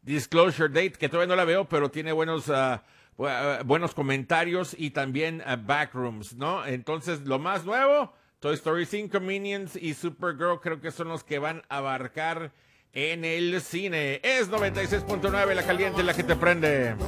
Disclosure Date, que todavía no la veo, pero tiene buenos comentarios y también Backrooms, ¿no? Entonces, lo más nuevo, Toy Story 5, Minions y Supergirl, creo que son los que van a abarcar en el cine. Es 96.9, la caliente, la que te prende.